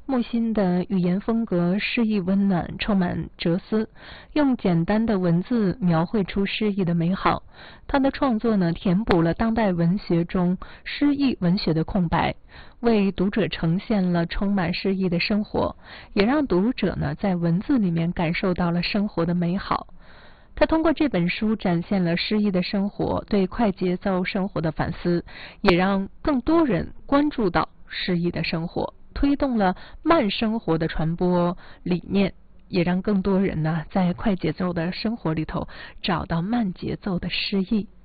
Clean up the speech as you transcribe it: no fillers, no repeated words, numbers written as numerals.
木心的语言风格诗意温暖，充满哲思，用简单的文字描绘出诗意的美好。他的创作呢，填补了当代文学中诗意文学的空白，为读者呈现了充满诗意的生活，也让读者呢在文字里面感受到了生活的美好。他通过这本书展现了诗意的生活，对快节奏生活的反思，也让更多人关注到诗意的生活，推动了慢生活的传播理念，也让更多人呢在快节奏的生活里头找到慢节奏的诗意。